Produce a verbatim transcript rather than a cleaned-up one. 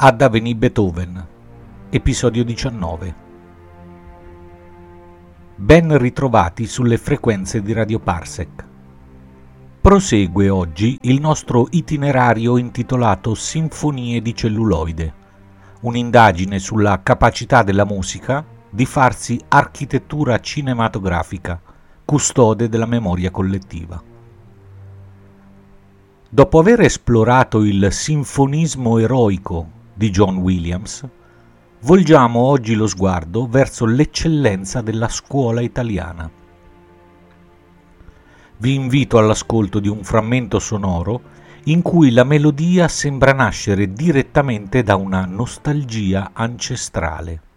Adda Veni Beethoven, episodio diciannove. Ben ritrovati sulle frequenze di Radio Parsec. Prosegue oggi il nostro itinerario intitolato Sinfonie di celluloide, un'indagine sulla capacità della musica di farsi architettura cinematografica, custode della memoria collettiva. Dopo aver esplorato il sinfonismo eroico di John Williams, volgiamo oggi lo sguardo verso l'eccellenza della scuola italiana. Vi invito all'ascolto di un frammento sonoro in cui la melodia sembra nascere direttamente da una nostalgia ancestrale.